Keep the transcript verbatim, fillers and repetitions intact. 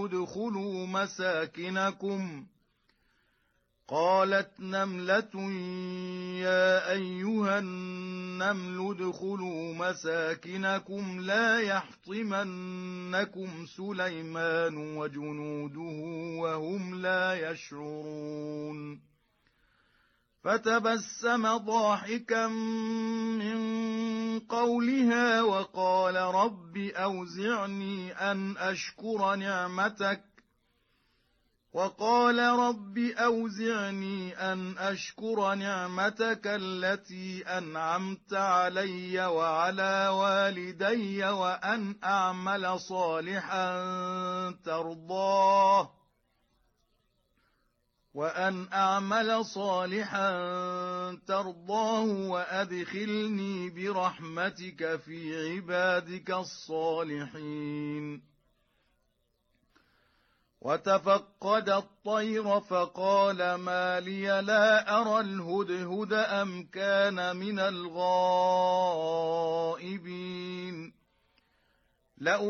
ادخلوا مساكنكم قالت نملة يا أيها النمل ادخلوا مساكنكم لا يحطمنكم سليمان وجنوده وهم لا يشعرون فتبسم ضاحكا من قولها وقال رب أوزعني أن أشكر نعمتك وقال رب أوزعني أن أشكر نعمتك التي أنعمت علي وعلى والدي وأن أعمل صالحا ترضاه وأن أعمل صالحا ترضاه وأدخلني برحمتك في عبادك الصالحين وتفقد الطير فقال ما لي لا أرى الهدهد أم كان من الغائبين